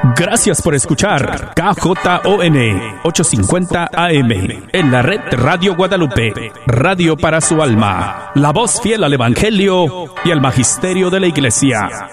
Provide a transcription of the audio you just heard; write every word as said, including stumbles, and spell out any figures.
Gracias por escuchar K J O N ochocientos cincuenta A M en la red Radio Guadalupe, radio para su alma, la voz fiel al Evangelio y al Magisterio de la Iglesia.